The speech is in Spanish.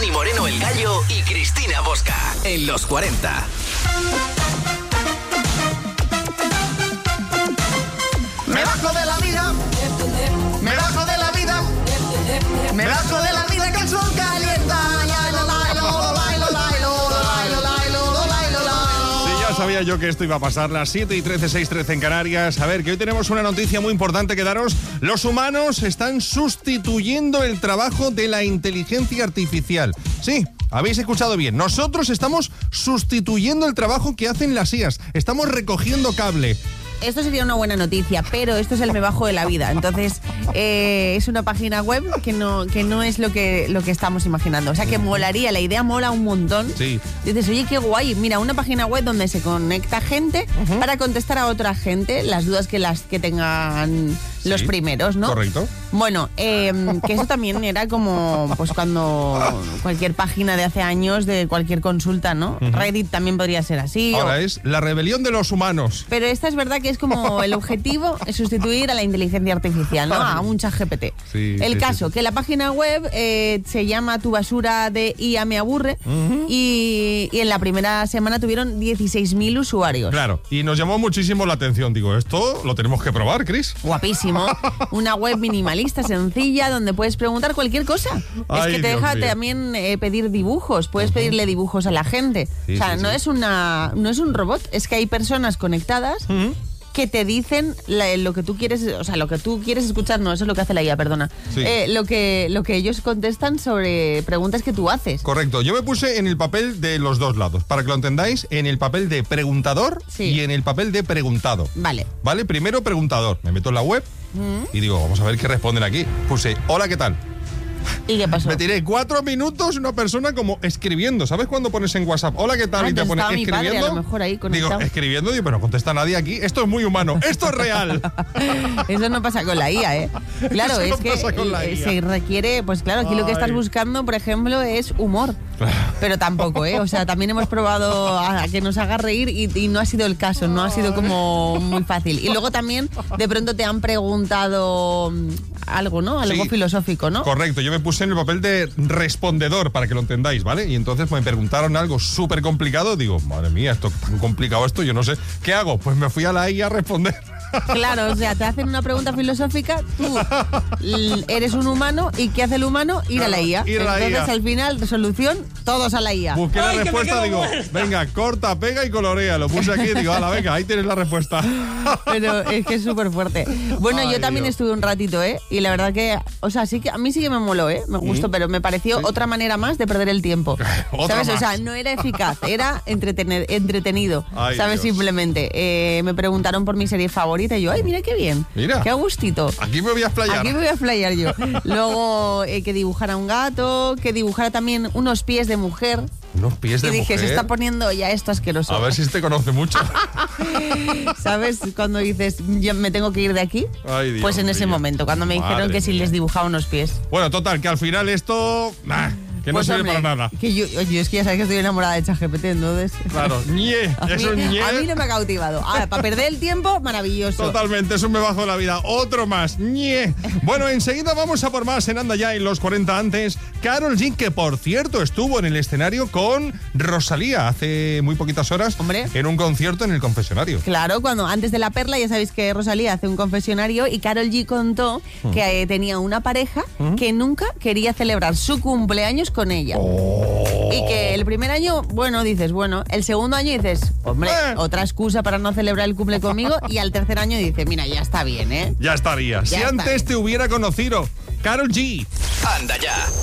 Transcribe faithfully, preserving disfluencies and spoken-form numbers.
Dani Moreno, El Gallo y Cristina Bosca. En los cuarenta. Me bajo de la vida, me bajo de la vida, me bajo de la vida que el sol calienta. Sí, ya sabía yo que esto iba a pasar. Las siete y trece, seis y trece en Canarias. A ver, que hoy tenemos una noticia muy importante que daros. Los humanos están sustituyendo el trabajo de la inteligencia artificial. Sí, habéis escuchado bien. Nosotros estamos sustituyendo el trabajo que hacen las I As. Estamos recogiendo cable. Esto sería una buena noticia, pero esto es el me bajo de la vida. Entonces, eh, es una página web que no, que no es lo que, lo que estamos imaginando. O sea, que molaría, la idea mola un montón. Sí. Dices, oye, qué guay. Mira, una página web donde se conecta gente uh-huh. para contestar a otra gente las dudas que las que tengan sí, los primeros, ¿no? Correcto. Bueno, eh, que eso también era como pues cuando cualquier página de hace años de cualquier consulta, ¿no? Uh-huh. Reddit también podría ser así. Ahora o... es la rebelión de los humanos. Pero esta es verdad que es como el objetivo es sustituir a la inteligencia artificial, ¿no? A un chat G P T. Sí, el sí, caso, sí. que la página web eh, se llama Tu basura de I A me aburre uh-huh. y, y en la primera semana tuvieron dieciséis mil usuarios. Claro, y nos llamó muchísimo la atención. Digo, esto lo tenemos que probar, Chris. Guapísimo. Una web minimalista, sencilla, donde puedes preguntar cualquier cosa. Ay, es que te Dios deja mío. también eh, pedir dibujos. Puedes uh-huh. pedirle dibujos a la gente. Sí, o sea, sí, no sí. es una, no es un robot, es que hay personas conectadas uh-huh. que te dicen la, lo que tú quieres, o sea, lo que tú quieres escuchar, no, eso es lo que hace la I A, perdona. Sí. Eh, lo que lo que ellos contestan sobre preguntas que tú haces. Correcto, yo me puse en el papel de los dos lados, para que lo entendáis, en el papel de preguntador sí. y en el papel de preguntado. Vale. Vale, primero preguntador, me meto en la web uh-huh. y digo, vamos a ver qué responden aquí. Puse, hola, ¿qué tal? ¿Y qué pasó? Me tiré cuatro minutos una persona como escribiendo. ¿Sabes cuando pones en WhatsApp, hola, qué tal? Ah, y te pones mi escribiendo. Padre, a lo mejor ahí digo, escribiendo, digo, pero no contesta nadie aquí. Esto es muy humano, esto es real. Eso no pasa con la I A, ¿eh? Claro, Eso es no que pasa con la I A. se requiere, pues claro, aquí Ay. lo que estás buscando, por ejemplo, es humor. Pero tampoco, ¿eh? O sea, también hemos probado a que nos haga reír y, y no ha sido el caso, no ha sido como muy fácil. Y luego también, de pronto te han preguntado algo, ¿no? Algo sí, filosófico, ¿no? Correcto, yo me puse en el papel de respondedor, para que lo entendáis, ¿vale? Y entonces me preguntaron algo súper complicado, digo, madre mía, esto tan complicado esto, yo no sé. ¿Qué hago? Pues me fui a la I A a responder. Claro, o sea, te hacen una pregunta filosófica, tú eres un humano y ¿qué hace el humano? Ir claro, a la I A. Ir a la Entonces, I A. al final, resolución, todos a la I A. Busqué Ay, la respuesta, digo, muerta. venga, corta, pega y colorea. Lo puse aquí y digo, ala, venga, ahí tienes la respuesta. Pero es que es súper fuerte. Bueno, Ay, yo también Dios. estuve un ratito, ¿eh? Y la verdad que, o sea, sí que a mí sí que me moló, ¿eh? Me gustó, ¿Mm? pero me pareció ¿Sí? otra manera más de perder el tiempo. ¿Sabes? Más. O sea, no era eficaz, era entretener, entretenido. Ay, ¿Sabes? Dios. Simplemente. Eh, me preguntaron por mi serie favorita y yo, ay, mira qué bien. Mira. Qué a gustito. Aquí me voy a explayar. Aquí me voy a explayar yo. Luego, eh, que dibujara un gato, que dibujara también unos pies de mujer. Unos pies de mujer. Y dije, mujer? se está poniendo ya esto asqueroso. A ver si te conoce mucho. ¿Sabes? Cuando dices, yo me tengo que ir de aquí. Ay, Dios pues en mío. ese momento, cuando me dijeron Madre que si mía. les dibujaba unos pies. Bueno, total, que al final esto... Nah. Que pues no sirve hombre, para nada. Que yo, yo es que ya sabes que estoy enamorada de ChatGPT, entonces. Claro, ñe, a, es mí, un ñe. a mí no me ha cautivado. Ahora, para perder el tiempo, maravilloso. Totalmente, es un me bajo de la vida. Otro más, ñe. Bueno, enseguida vamos a por más en Anda Ya en los cuarenta antes. Karol G, que por cierto estuvo en el escenario con Rosalía hace muy poquitas horas. Hombre. En un concierto en el confesionario. Claro, cuando antes de La Perla, ya sabéis que Rosalía hace un confesionario y Karol G contó hmm. que eh, tenía una pareja hmm. que nunca quería celebrar su cumpleaños con ella. Oh. Y que el primer año, bueno, dices, bueno, el segundo año dices, hombre, eh. otra excusa para no celebrar el cumple conmigo, y al tercer año dices, mira, ya está bien, ¿eh? Ya estaría. Ya si está antes bien. te hubiera conocido, Karol G. Anda Ya.